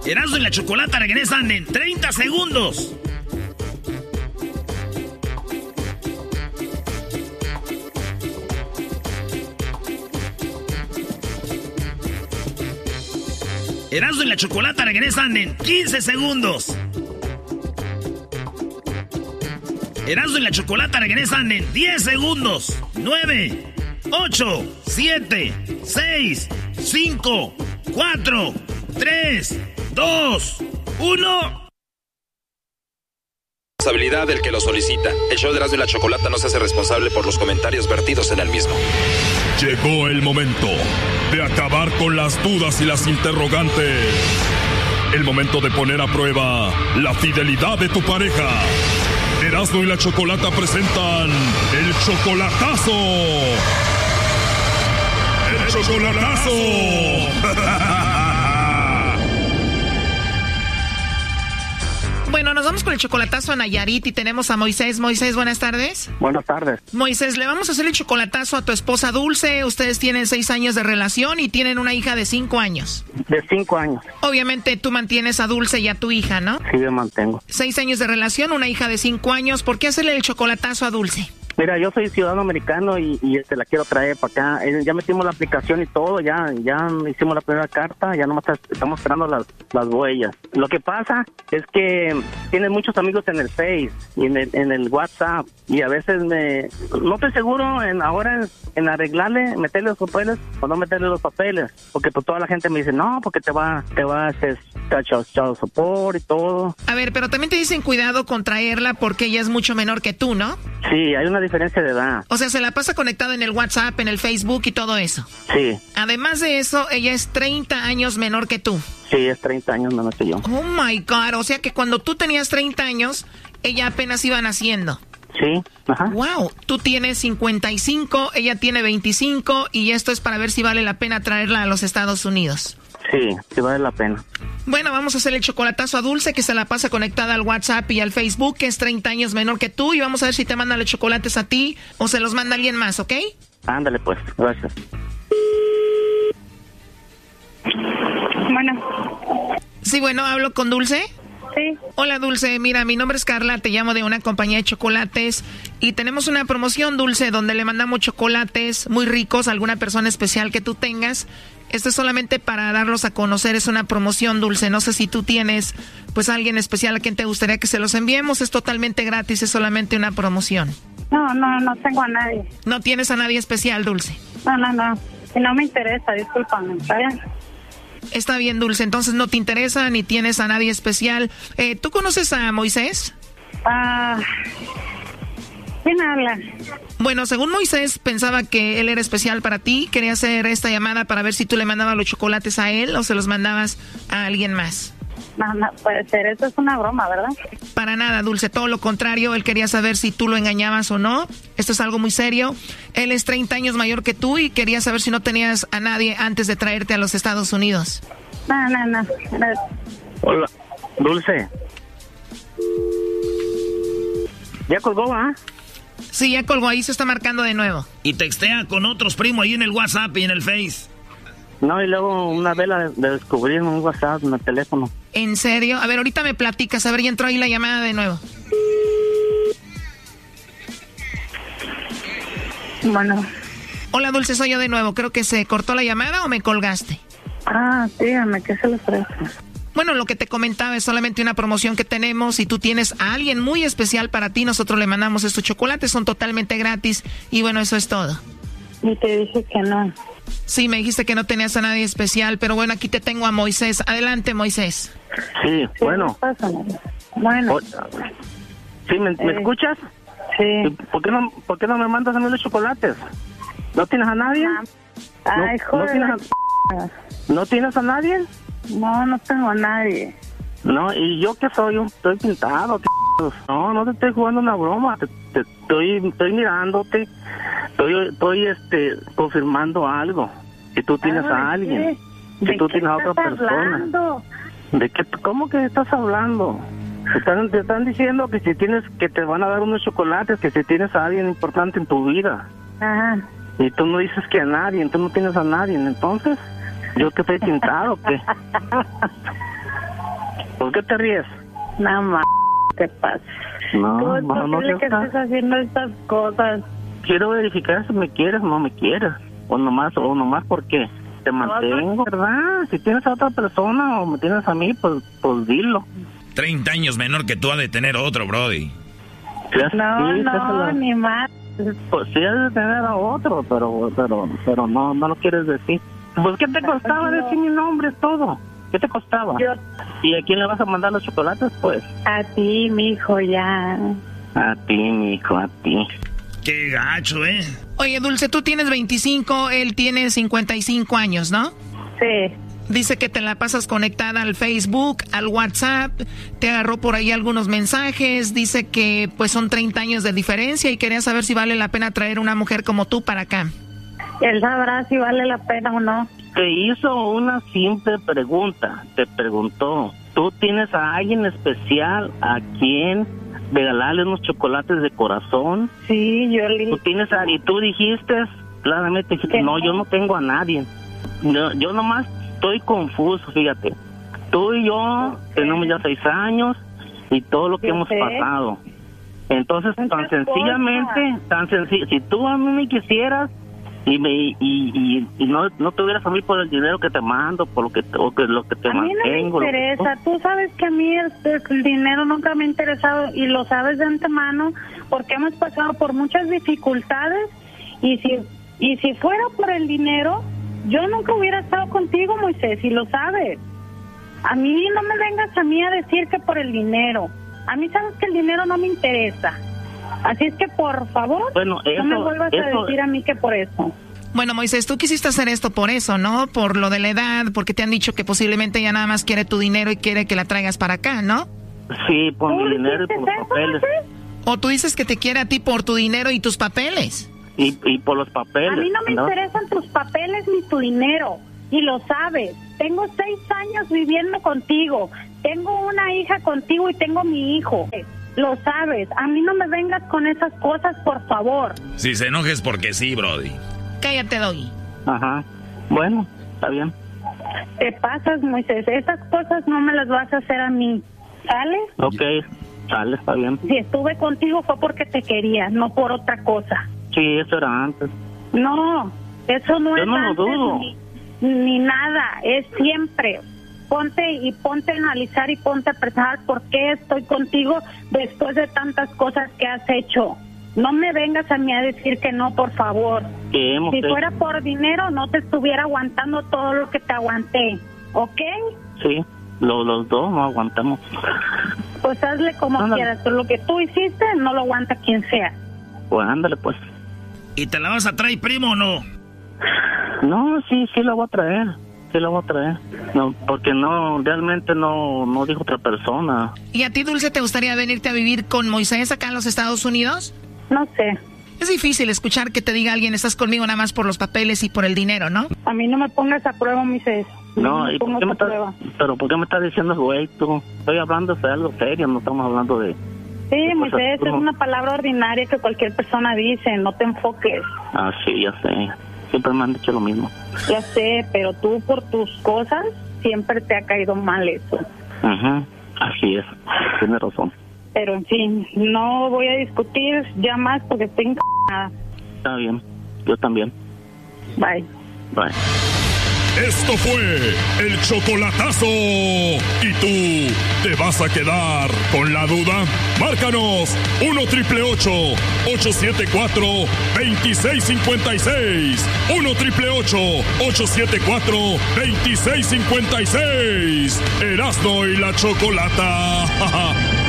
Erasmo y la Chocolata regresan en 30 segundos. Erasmo y la Chocolata regresan en 15 segundos. Erasmo y la Chocolata regresan en 10 segundos. 9, 8, 7, 6, 5, 4, 3, 2, 1. Responsabilidad del que lo solicita. El show de Erasmo y la Chocolata no se hace responsable por los comentarios vertidos en el mismo. Llegó el momento de acabar con las dudas y las interrogantes. El momento de poner a prueba la fidelidad de tu pareja. Erasmo y la Chocolata presentan el chocolatazo. ¡El chocolatazo! Bueno, nos vamos con el chocolatazo a Nayarit y tenemos a Moisés. Moisés, buenas tardes. Buenas tardes. Moisés, le vamos a hacer el chocolatazo a tu esposa Dulce. Ustedes tienen 6 años de relación y tienen una hija de 5 años. De 5 años. Obviamente tú mantienes a Dulce y a tu hija, ¿no? Sí, yo mantengo. 6 años de relación, una hija de 5 años. ¿Por qué hacerle el chocolatazo a Dulce? Mira, yo soy ciudadano americano y la quiero traer para acá. Ya metimos la aplicación y todo, ya hicimos la primera carta, ya nomás estamos esperando las huellas. Lo que pasa es que tiene muchos amigos en el Face y en el WhatsApp y a veces no estoy seguro ahora en arreglarle, meterle los papeles o no meterle los papeles, porque pues toda la gente me dice, no, porque te va a hacer child support y todo. A ver, pero también te dicen cuidado con traerla porque ella es mucho menor que tú, ¿no? Sí, hay una diferencia de edad. O sea, se la pasa conectada en el WhatsApp, en el Facebook y todo eso. Sí. Además de eso, ella es 30 años menor que tú. Sí, es 30 años menor que yo. Oh my God, o sea que cuando tú tenías 30 años, ella apenas iba naciendo. Sí, ajá. Wow, tú tienes 55, ella tiene 25 y esto es para ver si vale la pena traerla a los Estados Unidos. Sí, sí vale la pena. Bueno, vamos a hacer el chocolatazo a Dulce, que se la pasa conectada al WhatsApp y al Facebook, que es 30 años menor que tú, y vamos a ver si te manda los chocolates a ti o se los manda alguien más, ¿ok? Ándale pues, gracias. Bueno. Sí, bueno, ¿hablo con Dulce? Sí. Hola, Dulce, mira, mi nombre es Carla, te llamo de una compañía de chocolates y tenemos una promoción, Dulce, donde le mandamos chocolates muy ricos a alguna persona especial que tú tengas. Esto es solamente para darlos a conocer, es una promoción, Dulce. No sé si tú tienes, pues, a alguien especial a quien te gustaría que se los enviemos. Es totalmente gratis, es solamente una promoción. No tengo a nadie. ¿No tienes a nadie especial, Dulce? No. Y no me interesa, discúlpame, ¿está bien? Está bien, Dulce. Entonces no te interesa ni tienes a nadie especial. ¿Tú conoces a Moisés? ¿Quién habla? Bueno, según Moisés, pensaba que él era especial para ti. Quería hacer esta llamada para ver si tú le mandabas los chocolates a él o se los mandabas a alguien más. No puede ser. Eso es una broma, ¿verdad? Para nada, Dulce. Todo lo contrario. Él quería saber si tú lo engañabas o no. Esto es algo muy serio. Él es 30 años mayor que tú y quería saber si no tenías a nadie antes de traerte a los Estados Unidos. No. Hola, Dulce. ¿Ya colgó, ah? Sí, ya colgó. Ahí se está marcando de nuevo. Y textea con otros primos ahí en el WhatsApp y en el Face. No, y luego una vez la descubrí en un WhatsApp, en el teléfono. ¿En serio? A ver, ahorita me platicas. A ver, ya entró ahí la llamada de nuevo. Bueno. Hola, Dulce, soy yo de nuevo. Creo que se cortó la llamada o me colgaste. Dígame, ¿qué se le ofrece? Bueno, lo que te comentaba es solamente una promoción que tenemos. Si tú tienes a alguien muy especial para ti, nosotros le mandamos estos chocolates. Son totalmente gratis. Y bueno, eso es todo. Y te dije que no. Sí, me dijiste que no tenías a nadie especial, pero bueno, aquí te tengo a Moisés. Adelante, Moisés. Sí, bueno. Bueno. ¿Sí, me escuchas? Sí. ¿Por qué no me mandas a mí los chocolates? ¿No tienes a nadie? Ay, joder. ¿No tienes a nadie? No tengo a nadie. No, ¿y yo qué soy? Estoy pintado, No te estoy jugando una broma. Estoy mirándote. Estoy confirmando algo. Que tú tienes a alguien. Que tú tienes a otra persona. Hablando? ¿De qué? ¿Cómo que estás hablando? Te están diciendo que si tienes, que te van a dar unos chocolates, que si tienes a alguien importante en tu vida. Ajá. Y tú no dices que a nadie, tú no tienes a nadie, entonces, ¿yo que estoy pintado o qué? ¿Por qué te ríes? Nada más, ¿qué pasa? ¿Cómo es posible que estés haciendo estas cosas? Quiero verificar si me quieres o no me quieres. O nomás ¿por qué? Te mantengo, ¿verdad? Si tienes a otra persona o me tienes a mí, pues dilo. 30 años menor que tú ha de tener otro, brody. No, ni más. Pues sí, has de tener a otro, pero no lo quieres decir. Pues, ¿qué te costaba decir mi nombre, todo? ¿Qué te costaba? ¿Y a quién le vas a mandar los chocolates, pues? A ti, mijo, ya. A ti, mijo, a ti. Qué gacho, ¿eh? Oye, Dulce, tú tienes 25, él tiene 55 años, ¿no? Sí. Dice que te la pasas conectada al Facebook, al WhatsApp, te agarró por ahí algunos mensajes, dice que pues son 30 años de diferencia y quería saber si vale la pena traer una mujer como tú para acá. Él sabrá si vale la pena o no. Te hizo una simple pregunta, te preguntó, ¿tú tienes a alguien especial a quien regalarle unos chocolates de corazón? Sí, yo le... Y tú dijiste, claramente, no, yo no tengo a nadie. Yo nomás estoy confuso, fíjate. Tú y yo tenemos ya 6 años y todo lo que hemos pasado. Entonces, tan sencillo, si tú a mí me quisieras y no tuvieras a mí por el dinero que te mando, por lo que te mantengo. A mí no me interesa. Tú sabes que a mí el dinero nunca me ha interesado y lo sabes de antemano porque hemos pasado por muchas dificultades y si fuera por el dinero, yo nunca hubiera estado contigo, Moisés, y lo sabes. A mí no me vengas a mí a decir que por el dinero. A mí sabes que el dinero no me interesa. Así es que, por favor, no me vuelvas a decir a mí que por eso. Bueno, Moisés, tú quisiste hacer esto por eso, ¿no? Por lo de la edad, porque te han dicho que posiblemente ella nada más quiere tu dinero y quiere que la traigas para acá, ¿no? Sí, por mi dinero y por los papeles. O tú dices que te quiere a ti por tu dinero y tus papeles. Y por los papeles. A mí no me interesan tus papeles ni tu dinero, y lo sabes. Tengo 6 años viviendo contigo, tengo una hija contigo y tengo mi hijo. Lo sabes, a mí no me vengas con esas cosas, por favor. Si se enojes porque sí, brody. Cállate, Doggy. Ajá, bueno, está bien. Te pasas, Moisés, esas cosas no me las vas a hacer a mí, ¿sale? Ok, sale, está bien. Si estuve contigo fue porque te quería, no por otra cosa. Sí, eso era antes. No, eso no yo es no antes lo dudo. Ni nada, es siempre. Ponte a analizar y ponte a pensar por qué estoy contigo después de tantas cosas que has hecho. No me vengas a mí a decir que no, por favor. Si fuera por dinero, no te estuviera aguantando todo lo que te aguanté, ¿ok? Sí, los dos no aguantamos. Pues hazle como quieras, pero lo que tú hiciste no lo aguanta quien sea. Pues ándale, pues. ¿Y te la vas a traer, primo, o no? No, sí la voy a traer. Sí la voy a traer. No, porque realmente no dijo otra persona. ¿Y a ti, Dulce, te gustaría venirte a vivir con Moisés acá en los Estados Unidos? No sé. Es difícil escuchar que te diga alguien, estás conmigo nada más por los papeles y por el dinero, ¿no? A mí no me pongas a prueba, Moisés. No, ¿y por qué me estás diciendo, güey, tú? Estoy hablando de algo serio, no estamos hablando de... Sí, Moisés, es una palabra ordinaria que cualquier persona dice, no te enfoques. Ah, sí, ya sé. Siempre me han dicho lo mismo. Ya sé, pero tú por tus cosas siempre te ha caído mal eso. Ajá, así es, tienes razón. Pero en fin, no voy a discutir ya más porque estoy enc***ada. Está bien, yo también. Bye. Bye. Esto fue el chocolatazo. ¿Y tú te vas a quedar con la duda? Márcanos 1-888-874-2656. 1-888-874-2656. Erasmo y la Chocolata.